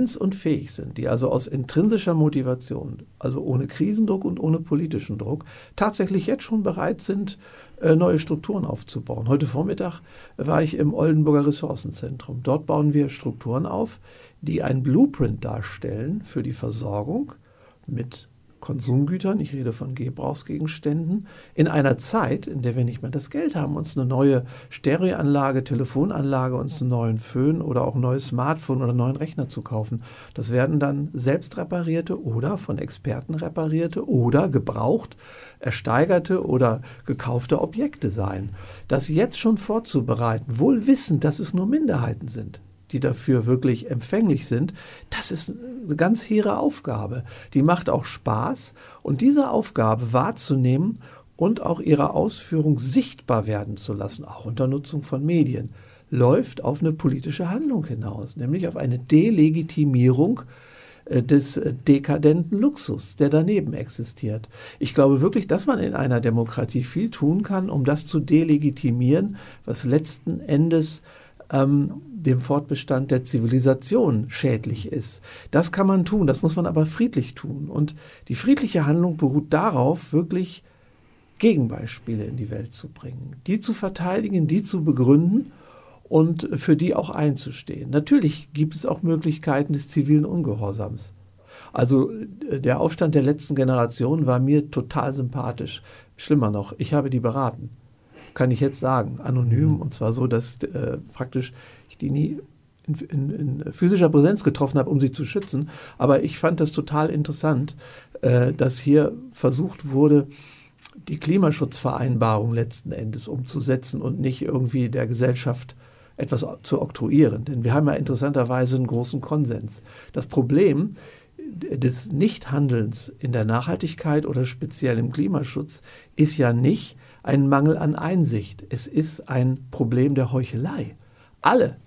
Kompetenz und fähig sind, die also aus intrinsischer Motivation, also ohne Krisendruck und ohne politischen Druck, tatsächlich jetzt schon bereit sind, neue Strukturen aufzubauen. Heute Vormittag war ich im Oldenburger Ressourcenzentrum. Dort bauen wir Strukturen auf, die ein Blueprint darstellen für die Versorgung mit Konsumgütern, ich rede von Gebrauchsgegenständen, in einer Zeit, in der wir nicht mehr das Geld haben, uns eine neue Stereoanlage, Telefonanlage, uns einen neuen Föhn oder auch ein neues Smartphone oder einen neuen Rechner zu kaufen. Das werden dann selbst reparierte oder von Experten reparierte oder gebraucht, ersteigerte oder gekaufte Objekte sein. Das jetzt schon vorzubereiten, wohl wissend, dass es nur Minderheiten sind, die dafür wirklich empfänglich sind, das ist eine ganz hehre Aufgabe. Die macht auch Spaß und diese Aufgabe wahrzunehmen und auch ihre Ausführung sichtbar werden zu lassen, auch unter Nutzung von Medien, läuft auf eine politische Handlung hinaus, nämlich auf eine Delegitimierung des dekadenten Luxus, der daneben existiert. Ich glaube wirklich, dass man in einer Demokratie viel tun kann, um das zu delegitimieren, was letzten Endes dem Fortbestand der Zivilisation schädlich ist. Das kann man tun, das muss man aber friedlich tun. Und die friedliche Handlung beruht darauf, wirklich Gegenbeispiele in die Welt zu bringen, die zu verteidigen, die zu begründen und für die auch einzustehen. Natürlich gibt es auch Möglichkeiten des zivilen Ungehorsams. Also der Aufstand der letzten Generation war mir total sympathisch. Schlimmer noch, ich habe die beraten. Kann ich jetzt sagen, anonym, und zwar so, dass praktisch ich die nie in physischer Präsenz getroffen habe, um sie zu schützen. Aber ich fand das total interessant, dass hier versucht wurde, die Klimaschutzvereinbarung letzten Endes umzusetzen und nicht irgendwie der Gesellschaft etwas zu oktroyieren. Denn wir haben ja interessanterweise einen großen Konsens. Das Problem des Nichthandelns in der Nachhaltigkeit oder speziell im Klimaschutz ist ja nicht ein Mangel an Einsicht. Es ist ein Problem der Heuchelei. Alle,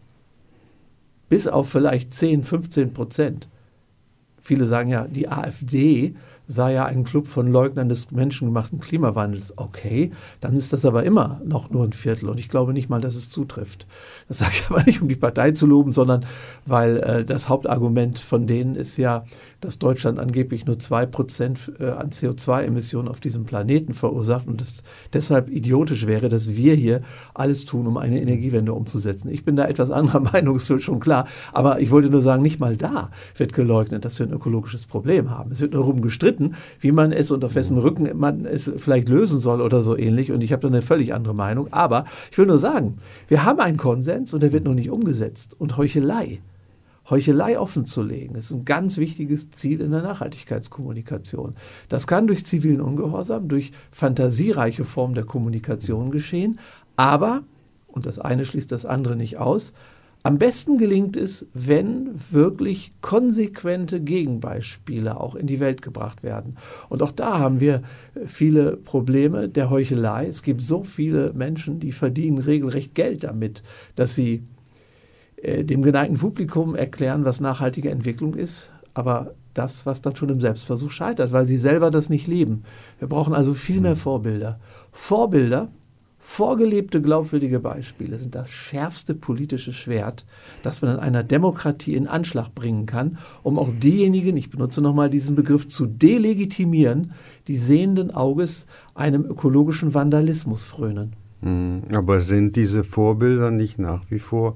bis auf vielleicht 10-15%. Viele sagen ja, die AfD sei ja ein Club von Leugnern des menschengemachten Klimawandels. Okay, dann ist das aber immer noch nur ein Viertel. Und ich glaube nicht mal, dass es zutrifft. Das sage ich aber nicht, um die Partei zu loben, sondern weil das Hauptargument von denen ist ja, dass Deutschland angeblich nur 2% an CO2-Emissionen auf diesem Planeten verursacht und es deshalb idiotisch wäre, dass wir hier alles tun, um eine Energiewende umzusetzen. Ich bin da etwas anderer Meinung, ist schon klar. Aber ich wollte nur sagen, nicht mal da wird geleugnet, dass wir ein ökologisches Problem haben. Es wird nur darum gestritten, wie man es und auf wessen Rücken man es vielleicht lösen soll oder so ähnlich. Und ich habe da eine völlig andere Meinung. Aber ich will nur sagen, wir haben einen Konsens und der wird noch nicht umgesetzt. Und Heuchelei offenzulegen, ist ein ganz wichtiges Ziel in der Nachhaltigkeitskommunikation. Das kann durch zivilen Ungehorsam, durch fantasiereiche Formen der Kommunikation geschehen. Aber, und das eine schließt das andere nicht aus, am besten gelingt es, wenn wirklich konsequente Gegenbeispiele auch in die Welt gebracht werden. Und auch da haben wir viele Probleme der Heuchelei. Es gibt so viele Menschen, die verdienen regelrecht Geld damit, dass sie dem geneigten Publikum erklären, was nachhaltige Entwicklung ist, aber das, was dann schon im Selbstversuch scheitert, weil sie selber das nicht leben. Wir brauchen also viel mehr Vorbilder. Vorgelebte, glaubwürdige Beispiele sind das schärfste politische Schwert, das man in einer Demokratie in Anschlag bringen kann, um auch diejenigen, ich benutze nochmal diesen Begriff, zu delegitimieren, die sehenden Auges einem ökologischen Vandalismus frönen. Aber sind diese Vorbilder nicht nach wie vor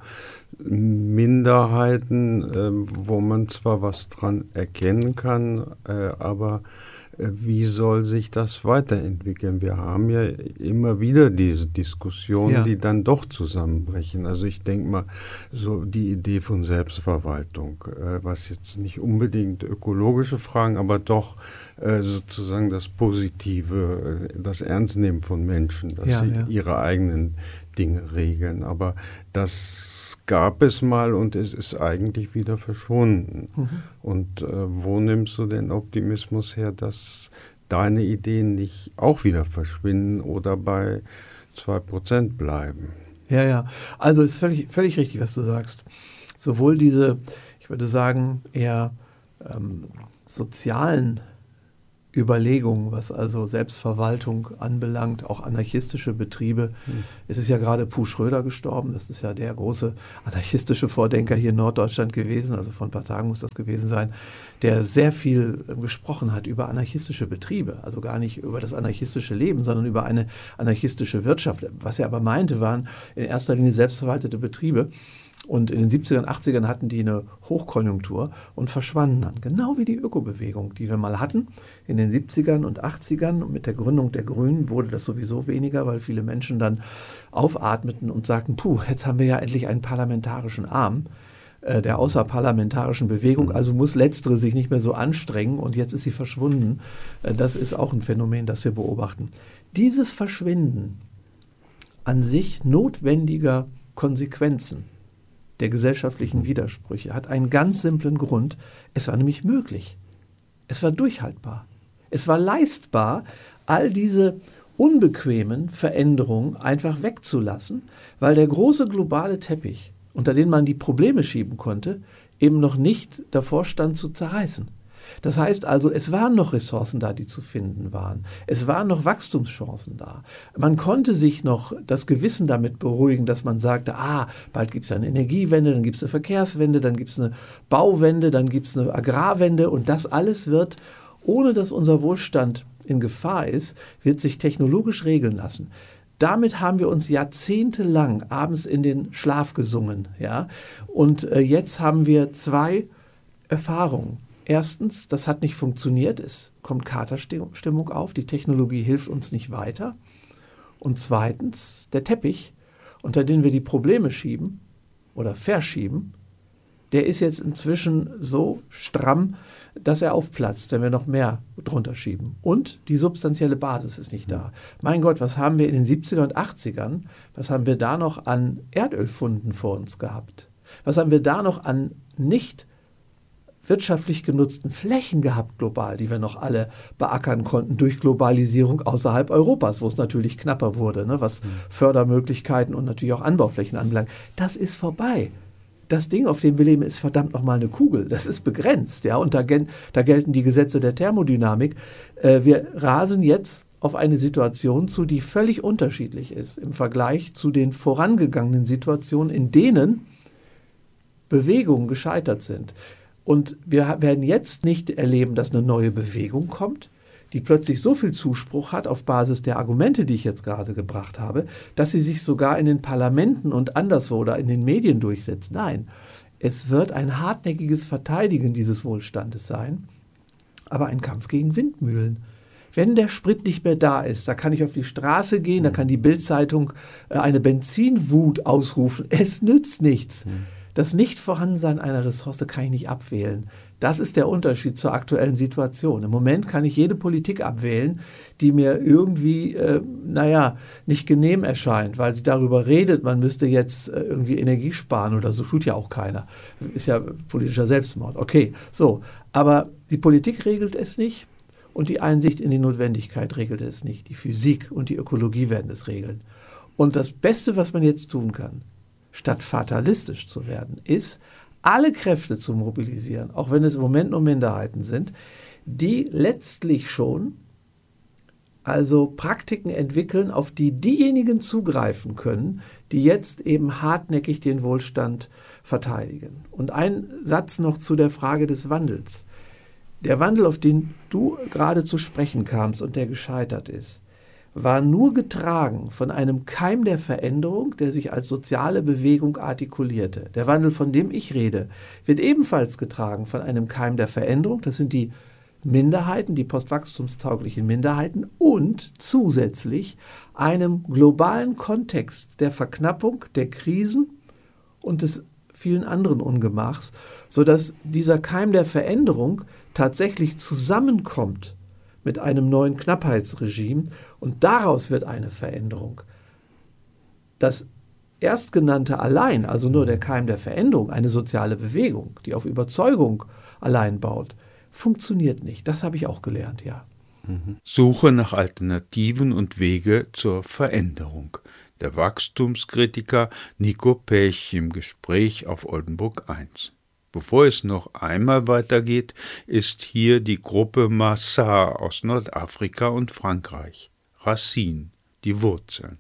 Minderheiten, wo man zwar was dran erkennen kann, aber wie soll sich das weiterentwickeln? Wir haben ja immer wieder diese Diskussionen, die dann doch zusammenbrechen. Also ich denke mal, so die Idee von Selbstverwaltung, was jetzt nicht unbedingt ökologische Fragen, aber doch sozusagen das Positive, das Ernstnehmen von Menschen, dass sie ihre eigenen Dinge regeln. Aber das gab es mal und es ist eigentlich wieder verschwunden. Und wo nimmst du den Optimismus her, dass deine Ideen nicht auch wieder verschwinden oder bei 2% bleiben? Ja. Also es ist völlig richtig, was du sagst. Sowohl diese, ich würde sagen, eher sozialen Überlegungen, was also Selbstverwaltung anbelangt, auch anarchistische Betriebe. Es ist ja gerade Puh Schröder gestorben, das ist ja der große anarchistische Vordenker hier in Norddeutschland gewesen, also vor ein paar Tagen muss das gewesen sein, der sehr viel gesprochen hat über anarchistische Betriebe, also gar nicht über das anarchistische Leben, sondern über eine anarchistische Wirtschaft. Was er aber meinte, waren in erster Linie selbstverwaltete Betriebe. Und in den 70ern, 80ern hatten die eine Hochkonjunktur und verschwanden dann. Genau wie die Ökobewegung, die wir mal hatten. In den 70ern und 80ern und mit der Gründung der Grünen wurde das sowieso weniger, weil viele Menschen dann aufatmeten und sagten, jetzt haben wir ja endlich einen parlamentarischen Arm der außerparlamentarischen Bewegung, also muss letztere sich nicht mehr so anstrengen und jetzt ist sie verschwunden. Das ist auch ein Phänomen, das wir beobachten. Dieses Verschwinden an sich notwendiger Konsequenzen der gesellschaftlichen Widersprüche hat einen ganz simplen Grund. Es war nämlich möglich. Es war durchhaltbar. Es war leistbar, all diese unbequemen Veränderungen einfach wegzulassen, weil der große globale Teppich, unter den man die Probleme schieben konnte, eben noch nicht davor stand zu zerreißen. Das heißt also, es waren noch Ressourcen da, die zu finden waren. Es waren noch Wachstumschancen da. Man konnte sich noch das Gewissen damit beruhigen, dass man sagte, bald gibt es eine Energiewende, dann gibt es eine Verkehrswende, dann gibt es eine Bauwende, dann gibt es eine Agrarwende und das alles wird, ohne dass unser Wohlstand in Gefahr ist, wird sich technologisch regeln lassen. Damit haben wir uns jahrzehntelang abends in den Schlaf gesungen. Ja? Und jetzt haben wir zwei Erfahrungen. Erstens, das hat nicht funktioniert, es kommt Katerstimmung auf, die Technologie hilft uns nicht weiter. Und zweitens, der Teppich, unter den wir die Probleme schieben oder verschieben, der ist jetzt inzwischen so stramm, dass er aufplatzt, wenn wir noch mehr drunter schieben. Und die substanzielle Basis ist nicht da. Mein Gott, was haben wir in den 70er und 80ern, was haben wir da noch an Erdölfunden vor uns gehabt? Was haben wir da noch an nicht wirtschaftlich genutzten Flächen gehabt global, die wir noch alle beackern konnten durch Globalisierung außerhalb Europas, wo es natürlich knapper wurde, was Fördermöglichkeiten und natürlich auch Anbauflächen anbelangt. Das ist vorbei. Das Ding, auf dem wir leben, ist verdammt nochmal eine Kugel. Das ist begrenzt, ja, und da gelten die Gesetze der Thermodynamik. Wir rasen jetzt auf eine Situation zu, die völlig unterschiedlich ist im Vergleich zu den vorangegangenen Situationen, in denen Bewegungen gescheitert sind. Und wir werden jetzt nicht erleben, dass eine neue Bewegung kommt, die plötzlich so viel Zuspruch hat auf Basis der Argumente, die ich jetzt gerade gebracht habe, dass sie sich sogar in den Parlamenten und anderswo oder in den Medien durchsetzt. Nein, es wird ein hartnäckiges Verteidigen dieses Wohlstandes sein, aber ein Kampf gegen Windmühlen. Wenn der Sprit nicht mehr da ist, da kann ich auf die Straße gehen, da kann die Bild-Zeitung eine Benzinwut ausrufen. Es nützt nichts. Das Nichtvorhandensein einer Ressource kann ich nicht abwählen. Das ist der Unterschied zur aktuellen Situation. Im Moment kann ich jede Politik abwählen, die mir irgendwie, nicht genehm erscheint, weil sie darüber redet, man müsste jetzt irgendwie Energie sparen oder so. Tut ja auch keiner. Ist ja politischer Selbstmord. Okay, so. Aber die Politik regelt es nicht und die Einsicht in die Notwendigkeit regelt es nicht. Die Physik und die Ökologie werden es regeln. Und das Beste, was man jetzt tun kann, statt fatalistisch zu werden, ist, alle Kräfte zu mobilisieren, auch wenn es im Moment nur Minderheiten sind, die letztlich schon also Praktiken entwickeln, auf die diejenigen zugreifen können, die jetzt eben hartnäckig den Wohlstand verteidigen. Und ein Satz noch zu der Frage des Wandels. Der Wandel, auf den du gerade zu sprechen kamst und der gescheitert ist, war nur getragen von einem Keim der Veränderung, der sich als soziale Bewegung artikulierte. Der Wandel, von dem ich rede, wird ebenfalls getragen von einem Keim der Veränderung. Das sind die Minderheiten, die postwachstumstauglichen Minderheiten und zusätzlich einem globalen Kontext der Verknappung, der Krisen und des vielen anderen Ungemachs, sodass dieser Keim der Veränderung tatsächlich zusammenkommt mit einem neuen Knappheitsregime und daraus wird eine Veränderung. Das Erstgenannte allein, also nur der Keim der Veränderung, eine soziale Bewegung, die auf Überzeugung allein baut, funktioniert nicht. Das habe ich auch gelernt, ja. Suche nach Alternativen und Wege zur Veränderung. Der Wachstumskritiker Nico Pech im Gespräch auf Oldenburg 1. Bevor es noch einmal weitergeht, ist hier die Gruppe Maasai aus Nordafrika und Frankreich. Racine, die Wurzeln.